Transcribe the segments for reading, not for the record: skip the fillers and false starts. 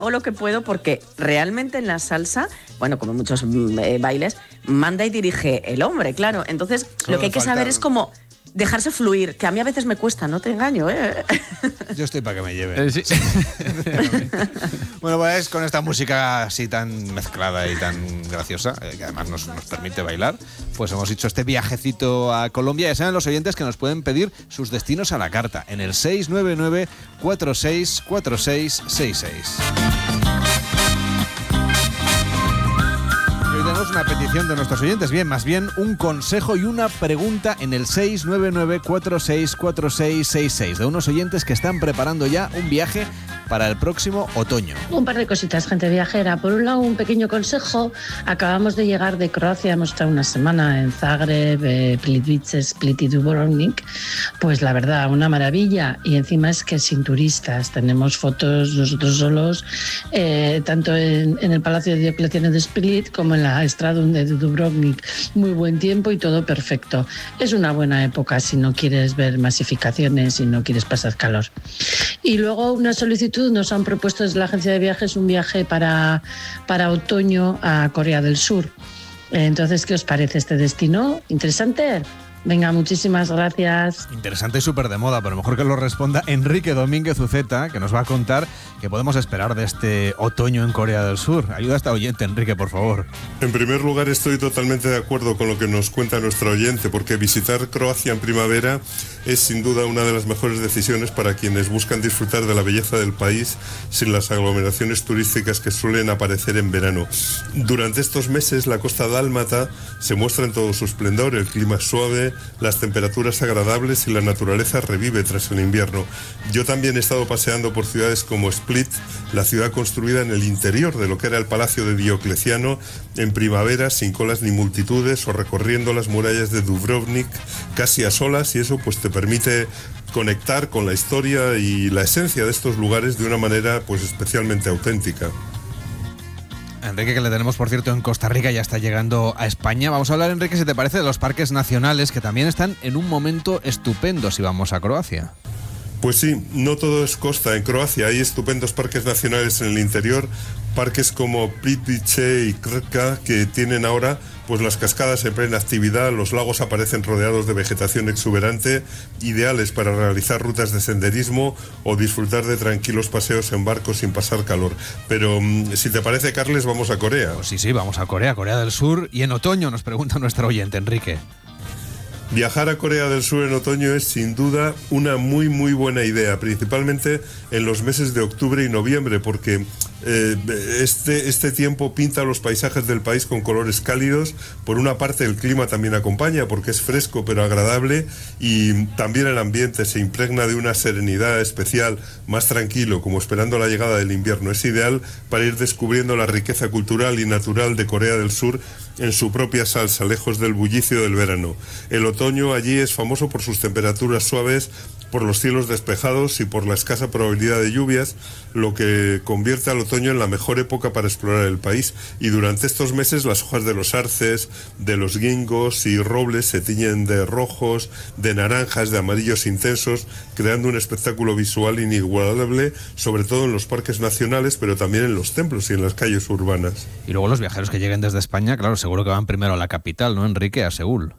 lo que puedo porque realmente en la salsa, bueno, como en muchos bailes, manda y dirige el hombre, claro. Entonces, lo que hay que saber es cómo dejarse fluir, que a mí a veces me cuesta, no te engaño, ¿eh? Yo estoy para que me lleven. Sí. Bueno, pues con esta música así tan mezclada y tan graciosa, que además nos permite bailar, pues hemos hecho este viajecito a Colombia. Ya saben los oyentes que nos pueden pedir sus destinos a la carta en el 699 464666. Tenemos una petición de nuestros oyentes, bien, más bien un consejo y una pregunta en el 699464666 de unos oyentes que están preparando ya un viaje para el próximo otoño. Un par de cositas, gente viajera. Por un lado, un pequeño consejo. Acabamos de llegar de Croacia, hemos estado una semana en Zagreb, Plitvice, Split y Dubrovnik. Pues la verdad, una maravilla. Y encima es que sin turistas. Tenemos fotos nosotros solos, tanto en el Palacio de Diocleciano de Split como en la Stradum de Dubrovnik. Muy buen tiempo y todo perfecto. Es una buena época si no quieres ver masificaciones y no quieres pasar calor. Y luego una solicitud, nos han propuesto desde la agencia de viajes un viaje para otoño a Corea del Sur. Entonces, ¿qué os parece este destino? ¿Interesante? Venga, muchísimas gracias. Interesante y súper de moda, pero mejor que lo responda Enrique Domínguez Uceta, que nos va a contar qué podemos esperar de este otoño en Corea del Sur. Ayuda a esta oyente, Enrique, por favor. En primer lugar, estoy totalmente de acuerdo con lo que nos cuenta nuestro oyente, porque visitar Croacia en primavera es sin duda una de las mejores decisiones para quienes buscan disfrutar de la belleza del país sin las aglomeraciones turísticas que suelen aparecer en verano. Durante estos meses, la costa dálmata se muestra en todo su esplendor, el clima es suave, las temperaturas agradables y la naturaleza revive tras el invierno. Yo también he estado paseando por ciudades como Split, la ciudad construida en el interior de lo que era el Palacio de Diocleciano, en primavera, sin colas ni multitudes, o recorriendo las murallas de Dubrovnik casi a solas, y eso pues te permite conectar con la historia y la esencia de estos lugares de una manera pues especialmente auténtica. Enrique, que le tenemos, por cierto, en Costa Rica, ya está llegando a España. Vamos a hablar, Enrique, si te parece, de los parques nacionales, que también están en un momento estupendo si vamos a Croacia. Pues sí, no todo es costa. En Croacia hay estupendos parques nacionales en el interior, parques como Plitvice y Krka, que tienen ahora pues las cascadas en plena actividad, los lagos aparecen rodeados de vegetación exuberante, ideales para realizar rutas de senderismo o disfrutar de tranquilos paseos en barco sin pasar calor. Pero si te parece, Carles, vamos a Corea. Pues sí, vamos a Corea del Sur, y en otoño, nos pregunta nuestro oyente, Enrique. Viajar a Corea del Sur en otoño es sin duda una muy buena idea, principalmente en los meses de octubre y noviembre, porque este tiempo pinta los paisajes del país con colores cálidos. Por una parte, el clima también acompaña porque es fresco pero agradable, y también el ambiente se impregna de una serenidad especial, más tranquilo, como esperando la llegada del invierno. Es ideal para ir descubriendo la riqueza cultural y natural de Corea del Sur en su propia salsa, lejos del bullicio del verano. El otoño allí es famoso por sus temperaturas suaves, por los cielos despejados y por la escasa probabilidad de lluvias, lo que convierte al otoño en la mejor época para explorar el país. Y durante estos meses las hojas de los arces, de los gingos y robles se tiñen de rojos, de naranjas, de amarillos intensos, creando un espectáculo visual inigualable, sobre todo en los parques nacionales, pero también en los templos y en las calles urbanas. Y luego los viajeros que lleguen desde España, claro, seguro que van primero a la capital, ¿no, Enrique? A Seúl.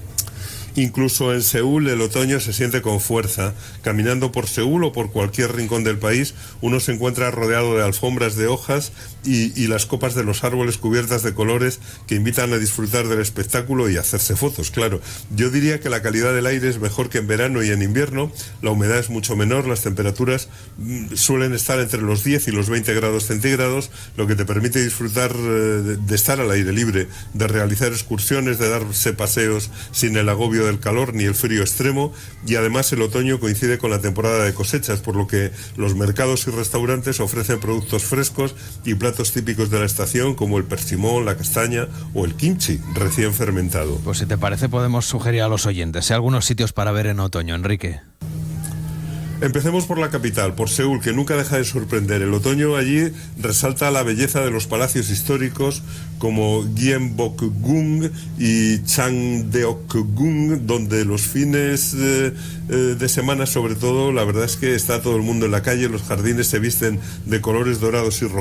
Incluso en Seúl el otoño se siente con fuerza. Caminando por Seúl o por cualquier rincón del país, uno se encuentra rodeado de alfombras de hojas y las copas de los árboles cubiertas de colores que invitan a disfrutar del espectáculo y hacerse fotos, claro. Yo diría que la calidad del aire es mejor que en verano y en invierno, la humedad es mucho menor, las temperaturas suelen estar entre los 10 y los 20 grados centígrados, lo que te permite disfrutar de estar al aire libre, de realizar excursiones, de darse paseos sin el agobio del calor ni el frío extremo. Y además el otoño coincide con la temporada de cosechas, por lo que los mercados y restaurantes ofrecen productos frescos y platos típicos de la estación, como el persimón, la castaña o el kimchi recién fermentado. Pues si te parece, podemos sugerir a los oyentes algunos sitios para ver en otoño, Enrique. Empecemos por la capital, por Seúl, que nunca deja de sorprender. El otoño allí resalta la belleza de los palacios históricos como Gyeongbokgung y Changdeokgung, donde los fines de semana, sobre todo, la verdad es que está todo el mundo en la calle, los jardines se visten de colores dorados y rojos.